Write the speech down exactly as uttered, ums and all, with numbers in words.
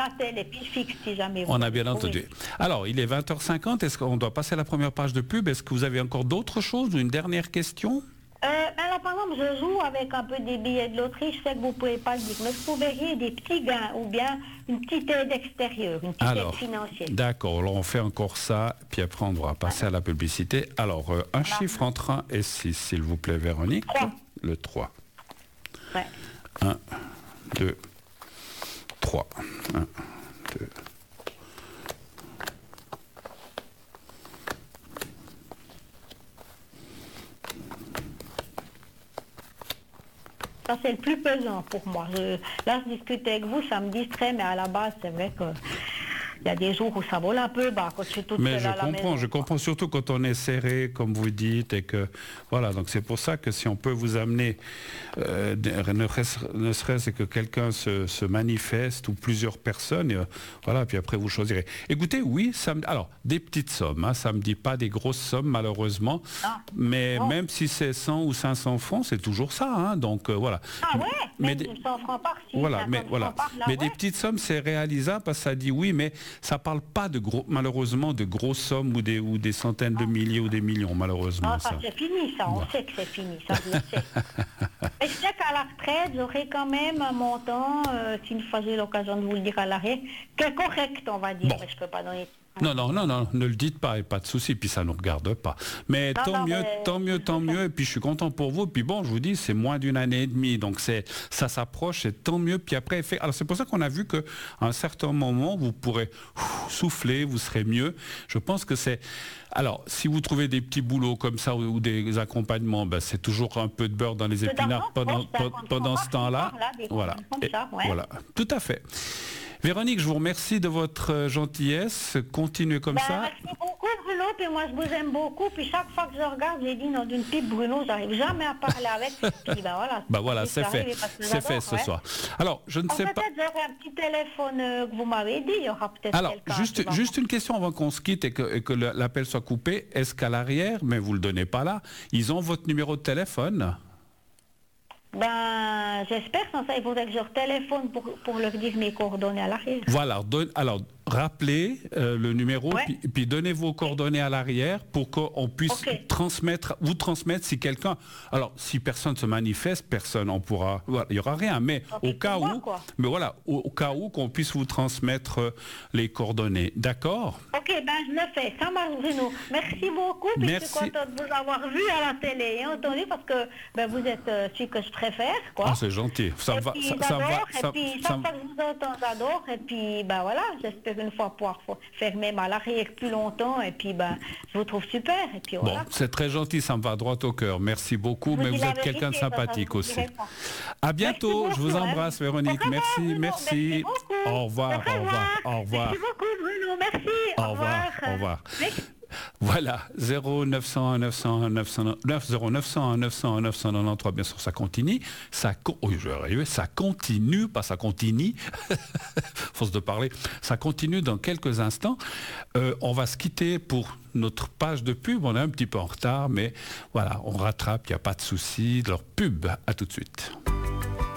la télé, puis fixe si jamais. On a bien entendu. Alors, il est vingt heures cinquante, est-ce qu'on doit passer à la première page de pub? Est-ce que vous avez encore d'autres choses ou une dernière question? Euh, ben là, par exemple, je joue avec un peu des billets de loterie, je sais que vous ne pouvez pas le dire, mais vous verriez des petits gains ou bien une petite aide extérieure, une petite Alors, aide financière. D'accord, alors on fait encore ça, puis après on va passer ouais. à la publicité. Alors, euh, un voilà. chiffre entre un et six, s'il vous plaît, Véronique. trois. Le trois. Ouais. un, deux, trois. un, deux. Ça, c'est le plus pesant pour moi. Je, là, je discute avec vous, ça me distrait, mais à la base, c'est vrai que il y a des jours où ça vole un peu bas, quand je suis toute Mais seule je à la comprends, maison. je comprends surtout quand on est serré, comme vous dites, et que voilà. Donc c'est pour ça que si on peut vous amener, euh, ne, ne serait-ce que quelqu'un se, se manifeste ou plusieurs personnes, et, euh, voilà. Puis après vous choisirez. Écoutez, oui, ça me, alors des petites sommes, hein, ça me dit pas des grosses sommes malheureusement, ah, mais bon. Même si c'est cent ou cinq cents francs, c'est toujours ça, hein, donc euh, voilà. Ah ouais, mais des, cent francs par-ci, voilà, mais voilà, par là, mais ouais. des petites sommes, c'est réalisable parce que ça dit oui, mais ça parle pas de gros, malheureusement, de grosses sommes ou des, ou des centaines de milliers ou des millions, malheureusement. Ah, ça, ça. c'est fini, ça, on ouais. sait que c'est fini, ça, je le sais. Et je sais qu'à la retraite, j'aurai quand même un montant, euh, si nous faisons l'occasion de vous le dire à l'arrêt, qui est correct, on va dire, bon. Mais je peux pas donner... Non, non, non, non, ne le dites pas, et pas de souci, puis ça ne nous regarde pas. Mais non, tant non, mieux, mais... tant mieux, tant mieux, et puis je suis content pour vous, puis bon, je vous dis, c'est moins d'une année et demie, donc c'est, ça s'approche, et tant mieux, puis après, fait... alors c'est pour ça qu'on a vu qu'à un certain moment, vous pourrez ouf, souffler, vous serez mieux. Je pense que c'est... Alors, si vous trouvez des petits boulots comme ça ou, ou des accompagnements, ben, c'est toujours un peu de beurre dans les épinards pendant, pendant ce temps-là. Voilà. Et, ça, ouais. Voilà, tout à fait. Véronique, je vous remercie de votre gentillesse. Continuez comme ben, ça. Merci beaucoup, Bruno. Puis moi, je vous aime beaucoup. Puis chaque fois que je regarde, j'ai dit non, d'une pipe, Bruno, j'arrive jamais à parler avec. Puis ben voilà. Ben voilà, c'est fait. C'est fait ce ouais. soir. Alors, je ne sais peut-être pas. Peut-être j'aurai un petit téléphone euh, que vous m'avez dit. Il y aura peut-être. Alors, juste, juste une question avant qu'on se quitte et que, et que l'appel soit coupé. Est-ce qu'à l'arrière, mais vous le donnez pas là, ils ont votre numéro de téléphone? Ben, j'espère, sans ça, il faudrait que je téléphone pour, pour leur dire mes coordonnées à l'arrière. Voilà, don, alors rappelez euh, le numéro, ouais. puis, puis donnez vos coordonnées à l'arrière pour qu'on puisse okay. transmettre, vous transmettre si quelqu'un... Alors, si personne se manifeste, personne en pourra... Voilà, il n'y aura rien, mais okay, au cas moi, où... Quoi. Mais voilà, au, au cas où qu'on puisse vous transmettre euh, les coordonnées. D'accord? Ok, ben je le fais. Ça marche, Bruno. Merci beaucoup. Puis Merci. Je suis contente de vous avoir vu à la télé et entendu parce que ben, vous êtes euh, celui que je préfère. Quoi. Ah, c'est gentil. Ça et va, puis, ça, ça va. Ça, et puis, ça, chaque fois que je vous entends, j'adore. Et puis, ben voilà, j'espère une fois pouvoir faire même à l'arrière plus longtemps. Et puis, ben, je vous trouve super. Et puis, voilà. Bon, c'est très gentil, ça me va droit au cœur. Merci beaucoup, mais vous êtes quelqu'un de sympathique aussi. À bientôt, je vous embrasse, hein. Véronique. Merci, Bruno, merci. merci au revoir, au revoir, au revoir. Merci beaucoup, Bruno. Merci. Au, au revoir, au revoir. Merci. Voilà, zéro neuf cent un neuf cent un neuf cent neuf zéro neuf cent un neuf cent un neuf cent quatre-vingt-treize, bien sûr, ça continue. Ça, co oh, je vais arriver, ça continue, pas ça continue, force de parler, ça continue dans quelques instants. Euh, on va se quitter pour notre page de pub, on est un petit peu en retard, mais voilà, on rattrape, il n'y a pas de souci. Leur pub, à tout de suite.